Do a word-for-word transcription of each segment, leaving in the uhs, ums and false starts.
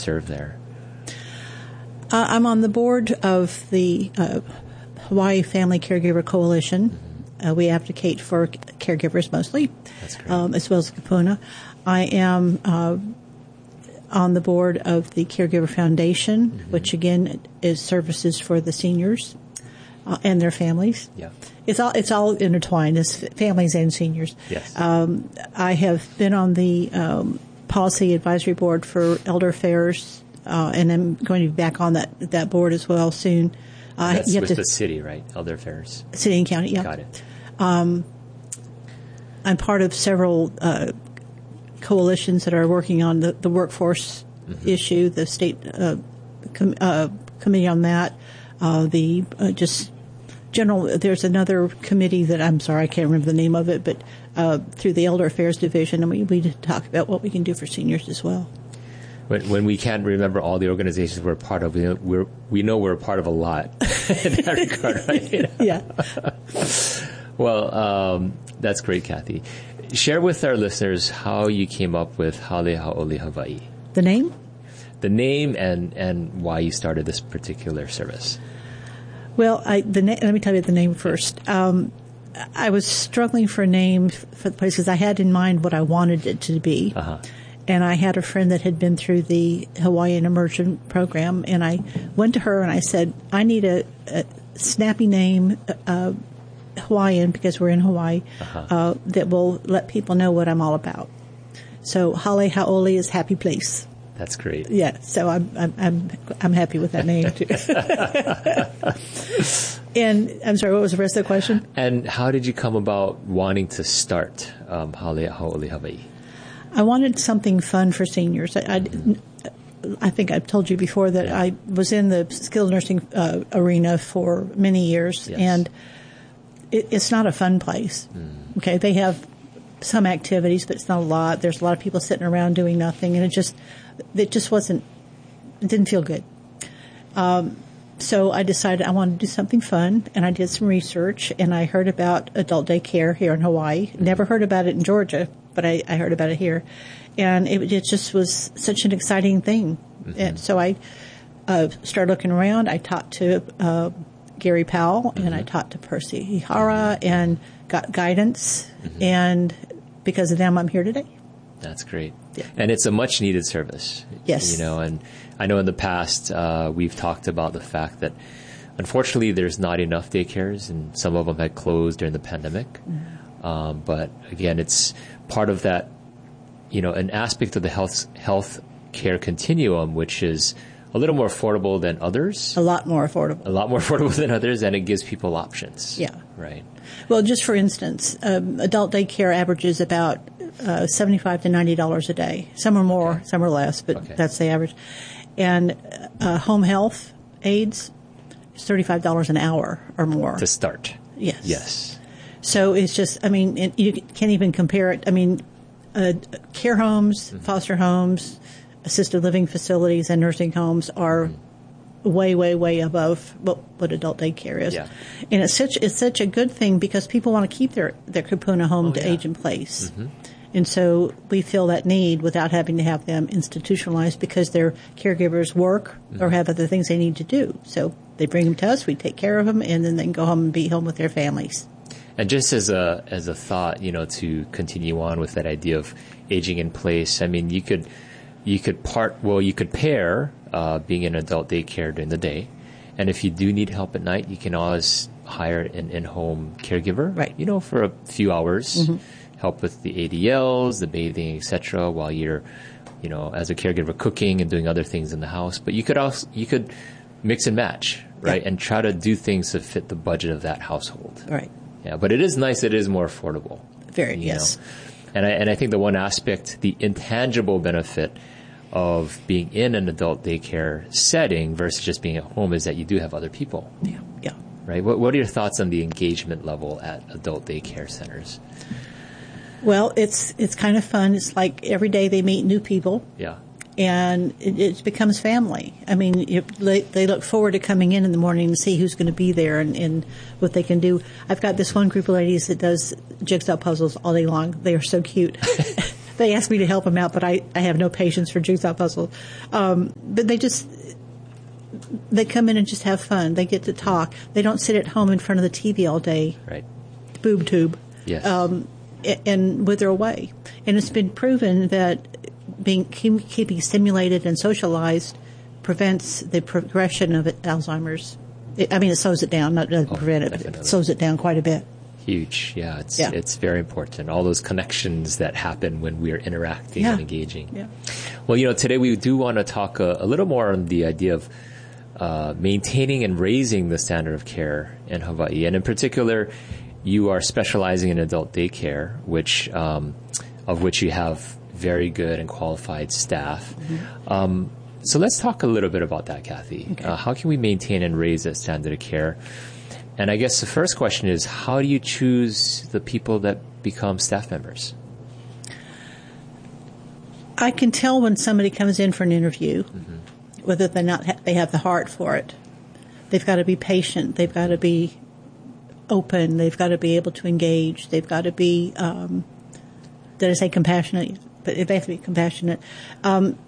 serve there? Uh, I'm on the board of the uh, Hawaii Family Caregiver Coalition. Mm-hmm. Uh, we advocate for caregivers mostly, That's great. Um, as well as Kupuna. I am uh, on the board of the Caregiver Foundation, mm-hmm. which again is services for the seniors uh, and their families. Yeah. It's all it's all intertwined. It's families and seniors. Yes. Um, I have been on the um, policy advisory board for Elder Affairs, uh, and I'm going to be back on that that board as well soon. Uh, That's you have with to, the city, right? Elder Affairs. City and county. Yeah. Got it. Um, I'm part of several uh, coalitions that are working on the, the workforce mm-hmm. issue. The state uh, com- uh, committee on that. Uh, the uh, just. General, there's another committee that I'm sorry, I can't remember the name of it, but uh, through the Elder Affairs Division, and we, we talk about what we can do for seniors as well. When, when we can't remember all the organizations we're part of, we know we're, we know we're part of a lot in that regard, right? Yeah. Well, um, that's great, Kathy. Share with our listeners how you came up with Hale Ha'ole Hawaii. The name? The name and, and why you started this particular service. Well, I, the na- let me tell you the name first. Um, I was struggling for a name for the place because I had in mind what I wanted it to be. Uh-huh. And I had a friend that had been through the Hawaiian Immersion Program, and I went to her and I said, I need a, a snappy name, uh, Hawaiian, because we're in Hawaii, uh-huh. uh, that will let people know what I'm all about. So Hale Ha'ole is happy place. That's great. Yeah, so I'm I'm I'm, I'm happy with that name too. And I'm sorry, what was the rest of the question? And how did you come about wanting to start um, Hale Ha'ole Hawaii? I wanted something fun for seniors. I, I, I think I've told you before that yeah. I was in the skilled nursing uh, arena for many years, yes. and it, it's not a fun place. Mm. Okay, they have some activities, but it's not a lot. There's a lot of people sitting around doing nothing, and it just it just wasn't. It didn't feel good. Um, so I decided I wanted to do something fun, and I did some research, and I heard about adult daycare here in Hawaii. Mm-hmm. Never heard about it in Georgia, but I, I heard about it here, and it, it just was such an exciting thing. Mm-hmm. And so I uh, started looking around. I talked to uh, Gary Powell, mm-hmm. and I talked to Percy Ihara, mm-hmm. and got guidance, mm-hmm. and because of them, I'm here today. That's great. Yeah. And it's a much needed service. Yes. You know, and I know in the past, uh, we've talked about the fact that unfortunately there's not enough daycares, and some of them had closed during the pandemic. Mm-hmm. Um, but again, it's part of that, you know, an aspect of the health, health care continuum, which is a little more affordable than others. A lot more affordable. A lot more affordable than others, and it gives people options. Yeah. Right. Well, just for instance, um, adult daycare averages about uh, seventy-five to ninety dollars a day. Some are more, okay. some are less, but okay. that's the average. And uh, home health aides is thirty-five dollars an hour or more. To start. Yes. Yes. So it's just, I mean, it, you can't even compare it. I mean, uh, care homes, mm-hmm. foster homes, assisted living facilities, and nursing homes are mm-hmm. way, way, way above what, what adult daycare is. Yeah. And it's such it's such a good thing because people want to keep their, their kupuna home oh, to yeah. age in place. Mm-hmm. And so we feel that need without having to have them institutionalized because their caregivers work mm-hmm. or have other things they need to do. So they bring them to us, we take care of them, and then they can go home and be home with their families. And just as a as a thought, you know, to continue on with that idea of aging in place, I mean, you could you could part well, you could pair uh, being in adult daycare during the day, and if you do need help at night, you can always hire an in-home caregiver, right? You know, for a few hours, mm-hmm. help with the A D Ls, the bathing, et cetera, while you're, you know, as a caregiver cooking and doing other things in the house. But you could also you could mix and match, right, yeah. and try to do things to fit the budget of that household, right. Yeah, but it is nice. It is more affordable. Very, yes. Know? And I and I think the one aspect, the intangible benefit of being in an adult daycare setting versus just being at home is that you do have other people. Yeah, yeah. Right. What What are your thoughts on the engagement level at adult daycare centers? Well, it's it's kind of fun. It's like every day they meet new people. Yeah. And it, it becomes family. I mean, it, they, they look forward to coming in in the morning to see who's going to be there and, and what they can do. I've got this one group of ladies that does jigsaw puzzles all day long. They are so cute. they ask me to help them out, but I, I have no patience for jigsaw puzzles. Um, but they just, they come in and just have fun. They get to talk. They don't sit at home in front of the T V all day. Right. Boob tube. Yes. Um, and wither away. And it's been proven that being keeping stimulated and socialized prevents the progression of Alzheimer's. It, I mean, it slows it down, not doesn't oh, prevent it, but it slows it down quite a bit. Huge, yeah. It's yeah. it's very important. All those connections that happen when we are interacting yeah. and engaging. Yeah. Well, you know, today we do want to talk a, a little more on the idea of uh, maintaining and raising the standard of care in Hawaii, and in particular, you are specializing in adult daycare, which um, of which you have very good and qualified staff. Mm-hmm. Um, so let's talk a little bit about that, Kathy. Okay. Uh, how can we maintain and raise that standard of care? And I guess the first question is, how do you choose the people that become staff members? I can tell when somebody comes in for an interview, mm-hmm. whether they not ha- they have the heart for it. They've got to be patient. They've got to be open. They've got to be able to engage. They've got to be, um, did I say compassionate? But they have to be compassionate. Um,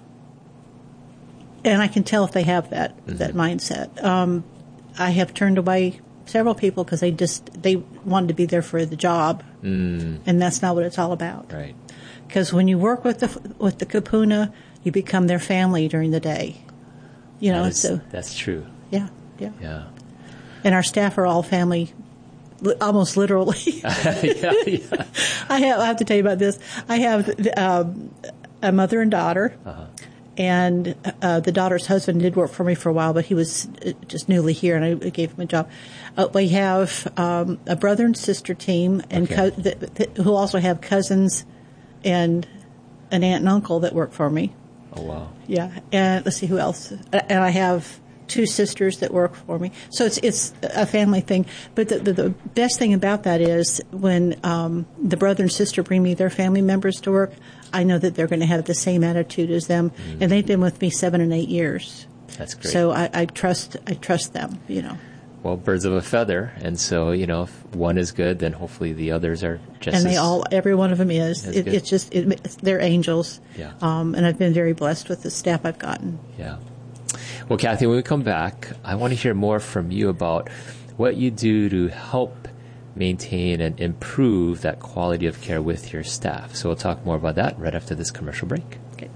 and I can tell if they have that mm-hmm. that mindset. Um, I have turned away several people because they just they wanted to be there for the job, mm. and that's not what it's all about. Right. Because when you work with the with the kupuna, you become their family during the day. You know, that is, so that's true. Yeah, yeah, yeah. And our staff are all family, almost literally. yeah, yeah. I have I have to tell you about this. I have um, a mother and daughter. Uh-huh. And uh, the daughter's husband did work for me for a while, but he was just newly here, and I gave him a job. Uh, we have um, a brother and sister team, and okay. co- th- th- who also have cousins and an aunt and uncle that work for me. Oh, wow. Yeah. And let's see who else. And I have two sisters that work for me. So it's it's a family thing. But the, the, the best thing about that is when um, the brother and sister bring me their family members to work, I know that they're going to have the same attitude as them. Mm-hmm. And they've been with me seven and eight years. That's great. So I, I trust I trust them, you know. Well, birds of a feather. And so, you know, if one is good, then hopefully the others are just And they as, all, every one of them is. It, it's just, it, it's, they're angels. Yeah. Um, and I've been very blessed with the staff I've gotten. Yeah. Well, Kathy, when we come back, I want to hear more from you about what you do to help maintain and improve that quality of care with your staff. So we'll talk more about that right after this commercial break. Okay.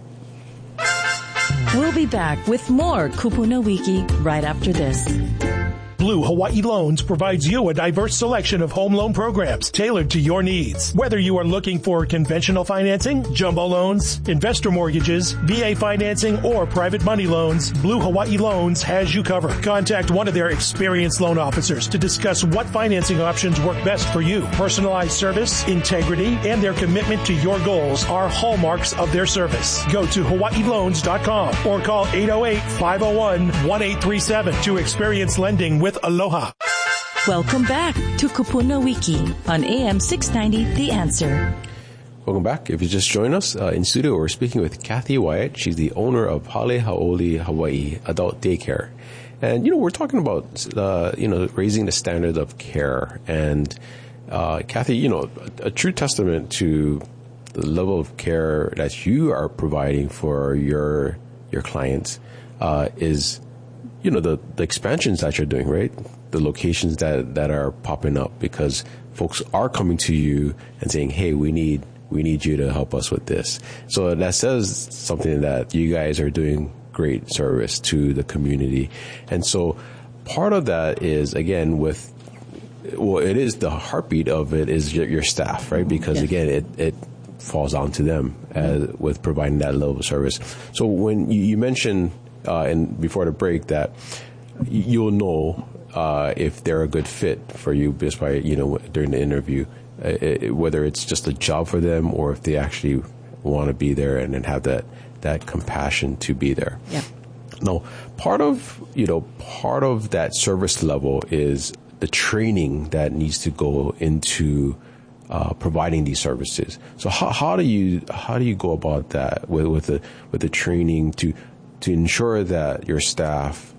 We'll be back with more Kupuna Wiki right after this. Blue Hawaii Loans provides you a diverse selection of home loan programs tailored to your needs. Whether you are looking for conventional financing, jumbo loans, investor mortgages, V A financing, or private money loans, Blue Hawaii Loans has you covered. Contact one of their experienced loan officers to discuss what financing options work best for you. Personalized service, integrity, and their commitment to your goals are hallmarks of their service. Go to hawaii loans dot com or call eight oh eight, five oh one, one eight three seven to experience lending with Aloha. Welcome back to Kupuna Wiki on A M six ninety, The Answer. Welcome back. If you just joined us uh, in studio, we're speaking with Kathy Wyatt. She's the owner of Hale Hau'oli Hawaii Adult Daycare. And, you know, we're talking about, uh, you know, raising the standard of care. And, uh, Kathy, you know, a, a true testament to the level of care that you are providing for your, your clients, uh, is, you know, the, the expansions that you're doing, right? The locations that, that are popping up because folks are coming to you and saying, hey, we need, we need you to help us with this. So that says something that you guys are doing great service to the community. And so part of that is, again, with, well, it is the heartbeat of it is your, your staff, right? Because yes. again, it, it falls onto them as, with providing that level of service. So when you, you mentioned, Uh, and before the break, that you'll know uh, if they're a good fit for you just by, you know, during the interview, uh, it, whether it's just a job for them or if they actually want to be there and, and have that, that compassion to be there. Yeah. Now, part of, you know, part of that service level is the training that needs to go into uh, providing these services. So how, how do you, how do you go about that with, with the, with the training to, to ensure that your staff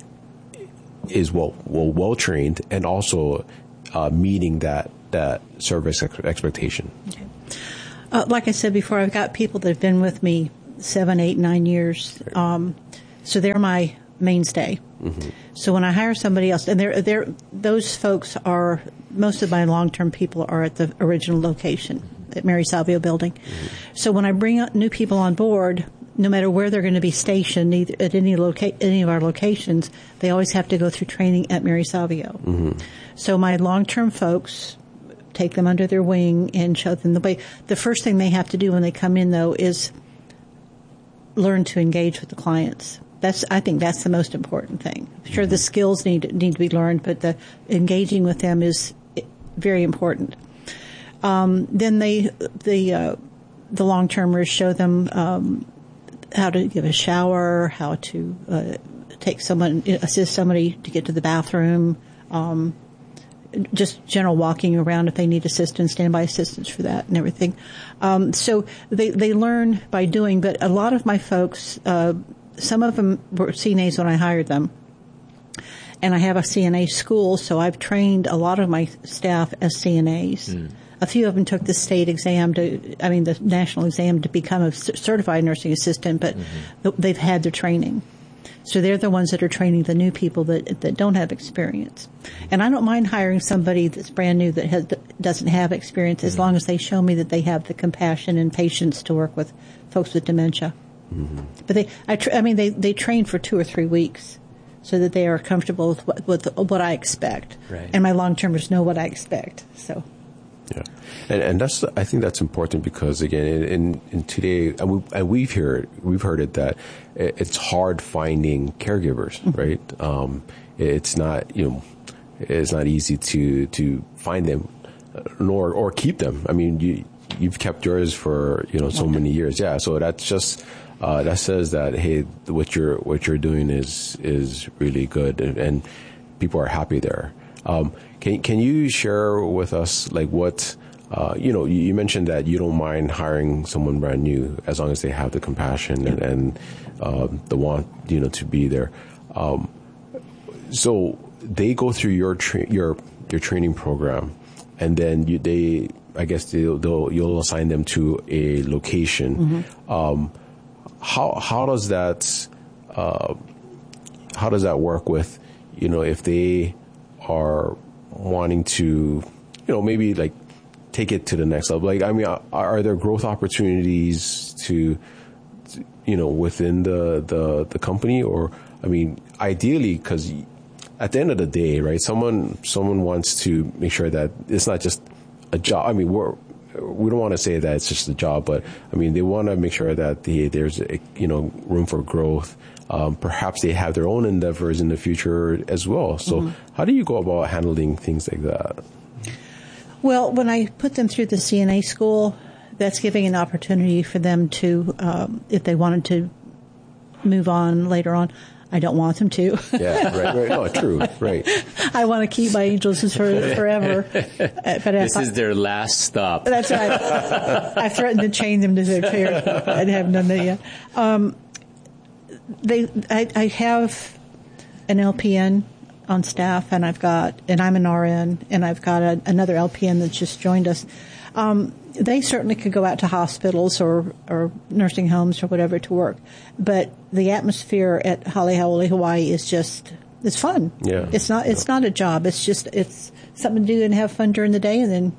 is well well, well trained and also uh, meeting that that service ex- expectation? Okay. Uh, like I said before, I've got people that have been with me seven, eight, nine years. Um, so they're my mainstay. Mm-hmm. So when I hire somebody else, and they're, they're, those folks are, most of my long-term people are at the original location at Mary Salvio Building. Mm-hmm. So when I bring new people on board, no matter where they're going to be stationed, either at any loca- any of our locations, they always have to go through training at Mary Salvio. Mm-hmm. So my long-term folks take them under their wing and show them the way. The first thing they have to do when they come in, though, is learn to engage with the clients. That's, I think that's the most important thing. Sure, the skills need need to be learned, but the engaging with them is very important. Um, then they, the uh, the long-termers show them um, how to give a shower, how to uh, take someone, assist somebody to get to the bathroom, um, just general walking around if they need assistance, standby assistance for that and everything. Um, so they, they learn by doing, but a lot of my folks, uh, some of them were C N As when I hired them. And I have a C N A school, so I've trained a lot of my staff as C N As. Mm. A few of them took the state exam to, I mean, the national exam to become a certified nursing assistant, but mm-hmm. they've had their training. So they're the ones that are training the new people that that don't have experience. And I don't mind hiring somebody that's brand new that has, doesn't have experience mm-hmm. as long as they show me that they have the compassion and patience to work with folks with dementia. Mm-hmm. But they, I, tra- I mean, they, they train for two or three weeks so that they are comfortable with what, with what I expect. Right. And my long-termers know what I expect. So. Yeah, and and that's I think that's important because again in in, in today and, we, and we've heard we've heard it that it's hard finding caregivers, mm-hmm. right? Um, it's not you know it's not easy to to find them, nor or keep them. I mean you you've kept yours for you know so many years, yeah. So that's just uh, that says that hey what you're what you're doing is is really good and, and people are happy there. Um, Can can you share with us like what uh, you know? You, you mentioned that you don't mind hiring someone brand new as long as they have the compassion and, and uh, the want you know to be there. Um, so they go through your tra- your your training program, and then you, they I guess they'll, they'll you'll assign them to a location. Mm-hmm. Um, how how does that uh, how does that work with you know if they are wanting to, you know, maybe like take it to the next level. Like, I mean, are, are there growth opportunities to, to, you know, within the, the, the company? Or, I mean, ideally, because at the end of the day, right, someone, someone wants to make sure that it's not just a job. I mean, we're, we don't want to say that it's just a job, but I mean, they want to make sure that the, there's, a, you know, room for growth. Um, perhaps they have their own endeavors in the future as well. So mm-hmm. how do you go about handling things like that? Well, when I put them through the C N A school, that's giving an opportunity for them to, um, if they wanted to move on later on. I don't want them to. Yeah, right, right. No, true, right. I want to keep my angels for forever. But this I, is their last stop. That's right. I threatened to chain them to their chair. I haven't done that yet. Um, They, I, I have an L P N on staff, and I've got, and I'm an R N, and I've got a, another L P N that's just joined us. Um, they certainly could go out to hospitals or, or nursing homes or whatever to work, but the atmosphere at Hale Haole, Hawaii is just, it's fun. Yeah. It's not, it's yeah. not a job. It's just, it's something to do and have fun during the day and then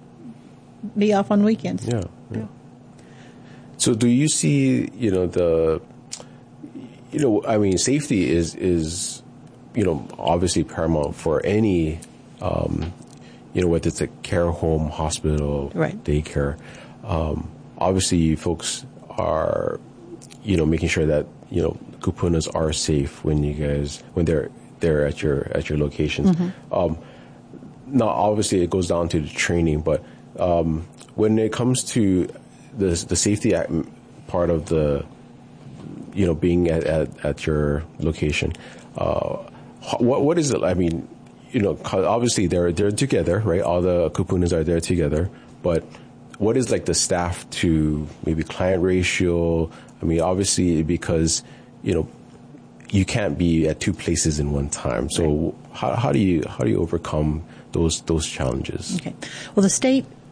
be off on weekends. Yeah. yeah. yeah. So do you see, you know, the, You know, I mean, safety is, is, you know, obviously paramount for any, um, you know, whether it's a care home, hospital, right. daycare. Um, obviously, folks are, you know, making sure that, you know, kupunas are safe when you guys, when they're, they're at your, at your locations. Mm-hmm. Um, now, obviously, it goes down to the training, but um, when it comes to the, the safety part of the, you know, being at, at, at your location, uh, what what is it? I mean, you know, obviously they're they're together, right? All the kupunas are there together, but what is like the staff to maybe client ratio? I mean, obviously because you know you can't be at two places in one time. So right. how how do you how do you overcome those those challenges? Okay, well, the state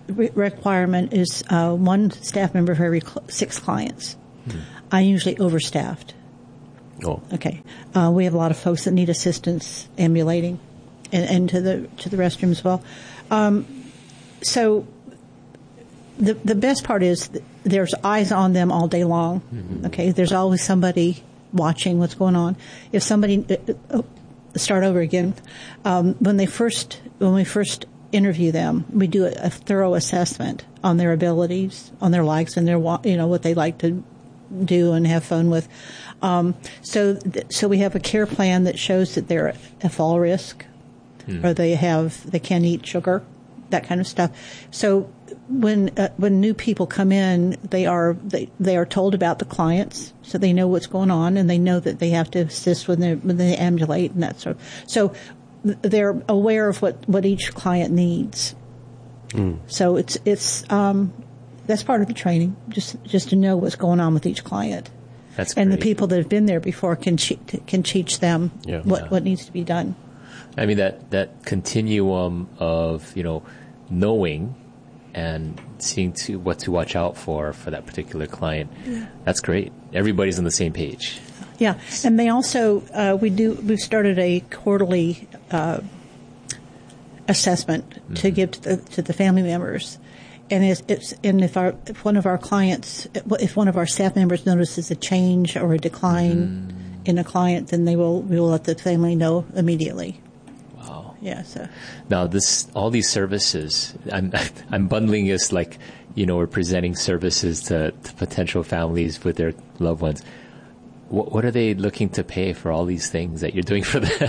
re- requirement is uh, one staff member for every cl- six clients. Hmm. I'm usually overstaffed. Oh. Okay. Uh, we have a lot of folks that need assistance ambulating and, and to the to the restroom as well. Um, so the the best part is th- there's eyes on them all day long. Mm-hmm. Okay. There's always somebody watching what's going on. If somebody uh, oh, start over again, um, when they first when we first interview them, we do a, a thorough assessment on their abilities, on their likes, and their you know what they like to do and have fun with. Um, so, th- so we have a care plan that shows that they're at fall risk, hmm. or they have they can't eat sugar, that kind of stuff. So, when uh, when new people come in, they are they, they are told about the clients, so they know what's going on, and they know that they have to assist when they when they ambulate and that sort of. So, th- they're aware of what, what each client needs. Hmm. So it's it's um, that's part of the training, just just to know what's going on with each client. That's and great. The people that have been there before can che- can teach them yeah. what, Yeah. what needs to be done. I mean, that, that continuum of, you know, knowing and seeing to what to watch out for for that particular client, yeah. that's great. Everybody's on the same page. Yeah, and they also uh, we do we've started a quarterly uh, assessment mm-hmm. to give to the, to the family members. And it's, it's and if our if one of our clients if one of our staff members notices a change or a decline mm. in a client, then they will we will let the family know immediately. Wow. Yeah. So now this all these services, I'm I'm bundling this like you know we're presenting services to, to potential families with their loved ones. What what are they looking to pay for all these things that you're doing for them?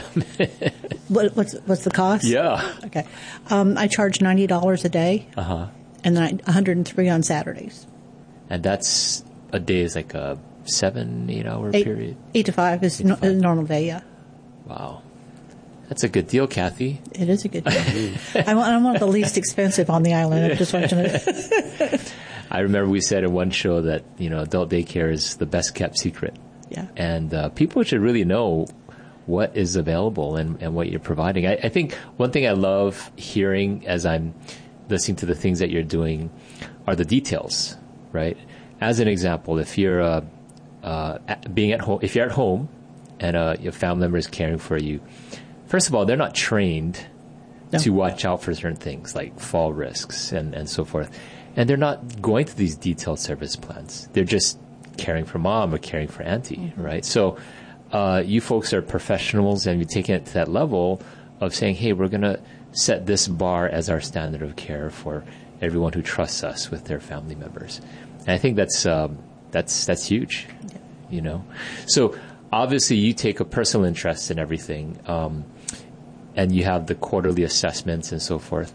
what, what's what's the cost? Yeah. Okay. Um, I charge ninety dollars a day. Uh huh. And then I, one hundred three on Saturdays. And that's a day is like a seven, eight hour eight, period? Eight to five is to no, five. a normal day, yeah. Wow. That's a good deal, Kathy. It is a good deal. I'm, I'm one of the least expensive on the island. I just want you to know. I remember we said in one show that, you know, adult daycare is the best kept secret. Yeah. And uh, people should really know what is available and, and what you're providing. I, I think one thing I love hearing as I'm listening to the things that you're doing are the details, right? As an example, if you're uh, uh, at, being at home, if you're at home and uh, your family member is caring for you, first of all, they're not trained no. to watch out for certain things like fall risks and, and so forth. And they're not going through these detailed service plans. They're just caring for mom or caring for auntie, mm-hmm. right? So uh, you folks are professionals and you're taking it to that level of saying, hey, we're going to set this bar as our standard of care for everyone who trusts us with their family members. And I think that's um, that's that's huge, yeah. you know. So obviously you take a personal interest in everything, um, and you have the quarterly assessments and so forth.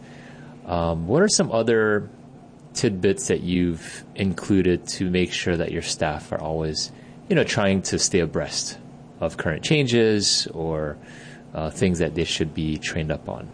Um, what are some other tidbits that you've included to make sure that your staff are always, you know, trying to stay abreast of current changes or uh, things that they should be trained up on?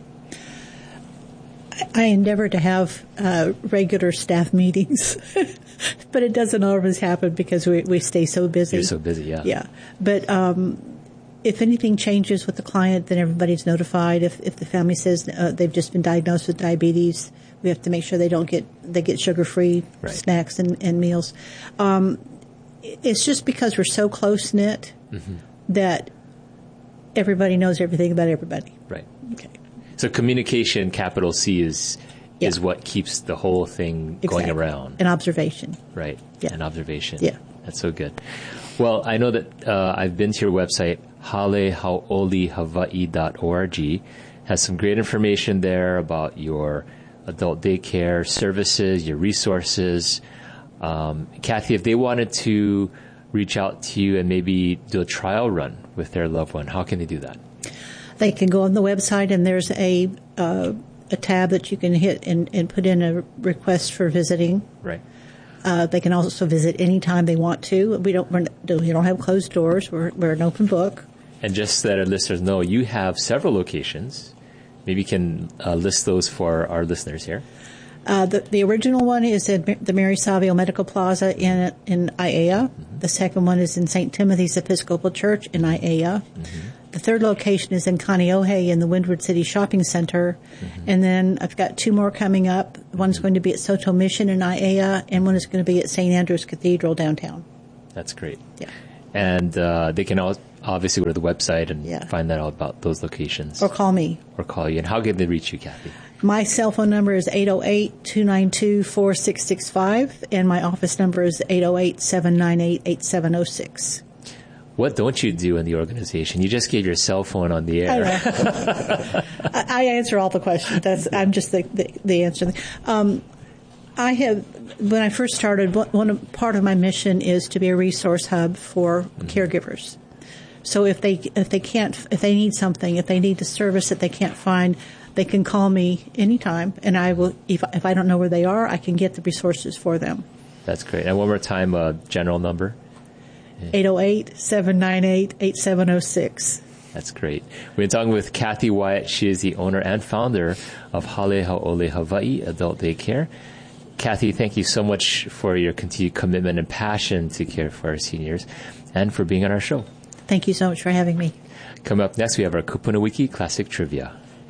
I endeavor to have uh, regular staff meetings, but it doesn't always happen because we we stay so busy. You're so busy, yeah. Yeah, but um, if anything changes with the client, then everybody's notified. If if the family says uh, they've just been diagnosed with diabetes, we have to make sure they don't get they get sugar-free right. snacks and, and meals. Um, it's just because we're so close-knit mm-hmm. that everybody knows everything about everybody. Right. Okay. So communication, capital C, is yeah. is what keeps the whole thing exactly. going around. And observation. Right. Yeah. And observation. Yeah. That's so good. Well, I know that uh, I've been to your website, hale haole hawaii dot org. Has some great information there about your adult daycare services, your resources. Um, Kathy, if they wanted to reach out to you and maybe do a trial run with their loved one, how can they do that? They can go on the website, and there's a uh, a tab that you can hit and, and put in a request for visiting. Right. Uh, they can also visit anytime they want to. We don't we're, we don't have closed doors. We're we're an open book. And just so that our listeners know, you have several locations. Maybe you can uh, list those for our listeners here. Uh, the, the original one is at the Mary Savio Medical Plaza in in Aiea. Mm-hmm. The second one is in Saint Timothy's Episcopal Church in Aiea. Mm-hmm. the third location is in Kaneohe in the Windward City Shopping Center. Mm-hmm. And then I've got two more coming up. One's going to be at Soto Mission in Aiea, and one is going to be at Saint Andrew's Cathedral downtown. That's great. Yeah. And uh, they can all obviously go to the website and yeah. find that out about those locations. Or call me. Or call you. And how can they reach you, Kathy? My cell phone number is eight oh eight, two nine two, four six six five, and my office number is eight oh eight, seven nine eight, eight seven oh six. What don't you do in the organization? You just gave your cell phone on the air. I know. I, I answer all the questions. That's I'm just the the, the answer. Um, I have when I first started. One of, part of my mission is to be a resource hub for mm-hmm. caregivers. So if they if they can't if they need something, if they need the service that they can't find, they can call me anytime, and I will. If if I don't know where they are, I can get the resources for them. That's great. And one more time, uh, general number. eight oh eight, seven nine eight, eight seven oh six. That's great. We've been talking with Kathy Wyatt. She is the owner and founder of Hale Ha'ole Hawaii Adult Daycare. Kathy, thank you so much for your continued commitment and passion to care for our seniors and for being on our show. Thank you so much for having me. Coming up next, we have our Kupuna Wiki Classic Trivia.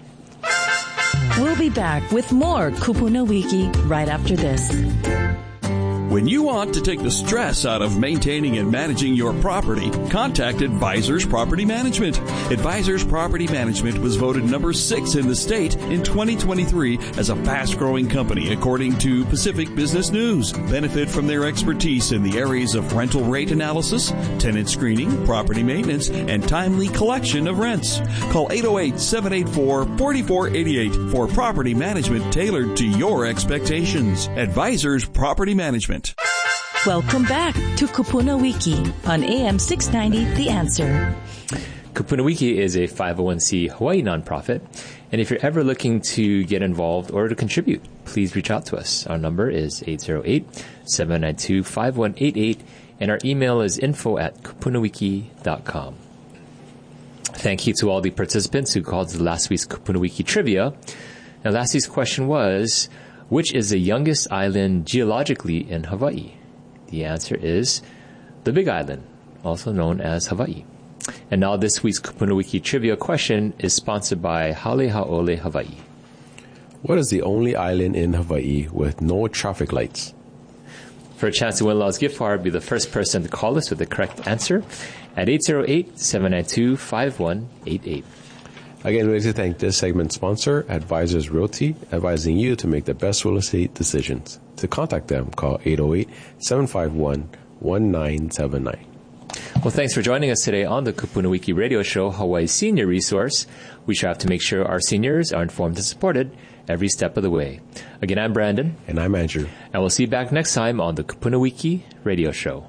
We'll be back with more Kupuna Wiki right after this. When you want to take the stress out of maintaining and managing your property, contact Advisors Property Management. Advisors Property Management was voted number six in the state in twenty twenty-three as a fast-growing company according to Pacific Business News. Benefit from their expertise in the areas of rental rate analysis, tenant screening, property maintenance, and timely collection of rents. Call eight oh eight, seven eight four, four four eight eight for property management tailored to your expectations. Advisors Property Management. Welcome back to Kupuna Wiki on A M six ninety, The Answer. Kupuna Wiki is a five oh one c Hawaii nonprofit, and if you're ever looking to get involved or to contribute, please reach out to us. Our number is eight oh eight, seven nine two, five one eight eight, and our email is info at kupunawiki dot com. Thank you to all the participants who called to last week's Kupuna Wiki Trivia. Now, last week's question was, which is the youngest island geologically in Hawaii? The answer is the Big Island, also known as Hawaii. And now this week's Kupuna Wiki Trivia question is sponsored by Hale Ha'ole Hawaii. What is the only island in Hawaii with no traffic lights? For a chance to win Law's gift card, be the first person to call us with the correct answer at eight oh eight, seven nine two, five one eight eight. Again, we'd like to thank this segment's sponsor, Advisors Realty, advising you to make the best real estate decisions. To contact them, call eight oh eight, seven five one, one nine seven nine. Well, thanks for joining us today on the Kupuna Wiki Radio Show, Hawaii's senior resource. We strive to make sure our seniors are informed and supported every step of the way. Again, I'm Brandon. And I'm Andrew. And we'll see you back next time on the Kupuna Wiki Radio Show.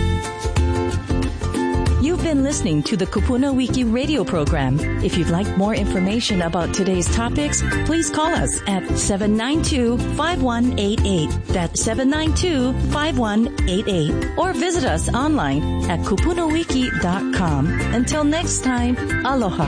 You've been listening to the Kupuna Wiki radio program. If you'd like more information about today's topics, please call us at seven nine two, five one eight eight. That's seven nine two, five one eight eight. Or visit us online at kupunawiki dot com. Until next time, aloha.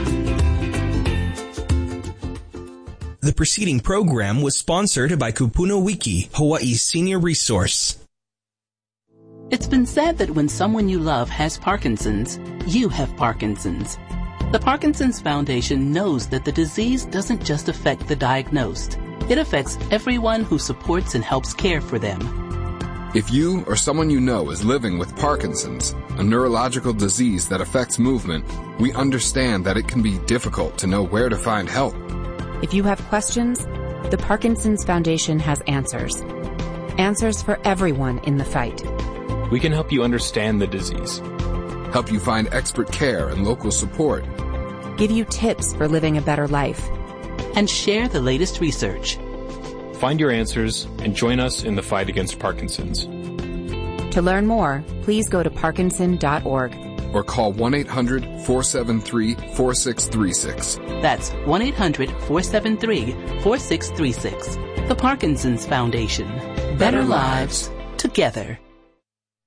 The preceding program was sponsored by Kupuna Wiki, Hawaii's senior resource. It's been said that when someone you love has Parkinson's, you have Parkinson's. The Parkinson's Foundation knows that the disease doesn't just affect the diagnosed. It affects everyone who supports and helps care for them. If you or someone you know is living with Parkinson's, a neurological disease that affects movement, we understand that it can be difficult to know where to find help. If you have questions, the Parkinson's Foundation has answers. Answers for everyone in the fight. We can help you understand the disease, help you find expert care and local support, give you tips for living a better life, and share the latest research. Find your answers and join us in the fight against Parkinson's. To learn more, please go to parkinson dot org or call one eight hundred, four seven three, four six three six. That's one eight hundred, four seven three, four six three six. The Parkinson's Foundation. Better, Better lives together.